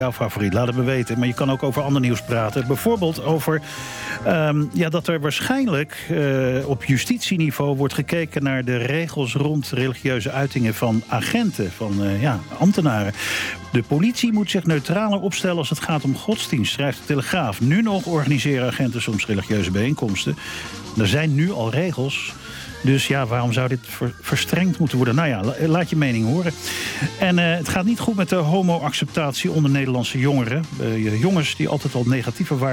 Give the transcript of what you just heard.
Jouw favoriet, laat het me weten. Maar je kan ook over ander nieuws praten. Bijvoorbeeld over dat er waarschijnlijk op justitieniveau wordt gekeken naar de regels rond religieuze uitingen van agenten, van ambtenaren. De politie moet zich neutraler opstellen als het gaat om godsdienst, schrijft de Telegraaf. Nu nog organiseren agenten soms religieuze bijeenkomsten. Er zijn nu al regels. Dus ja, waarom zou dit verstrengd moeten worden? Nou ja, laat je mening horen. En het gaat niet goed met de homo-acceptatie onder Nederlandse jongeren. Jongens die altijd al negatieve waarden